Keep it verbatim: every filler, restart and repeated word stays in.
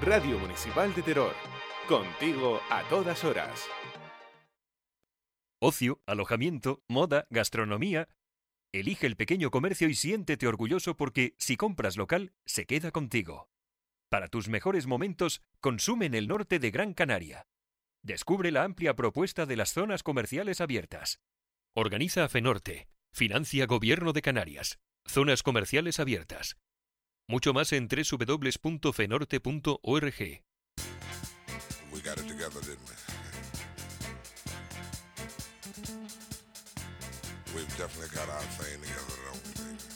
Radio Municipal de Teror. Contigo a todas horas. Ocio, alojamiento, moda, gastronomía. Elige el pequeño comercio y siéntete orgulloso porque, si compras local, se queda contigo. Para tus mejores momentos, consume en el norte de Gran Canaria. Descubre la amplia propuesta de las zonas comerciales abiertas. Organiza FENORTE. Financia Gobierno de Canarias. Zonas comerciales abiertas. Mucho más en doble u doble u doble u punto fenorte punto org. We got it together, didn't we? We've definitely got our thing together, don't we, baby?